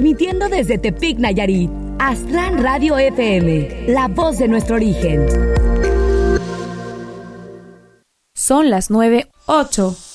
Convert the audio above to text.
transmitiendo desde Tepic, Nayarit. Aztlán Radio FM, la voz de nuestro origen. Son las 9:08.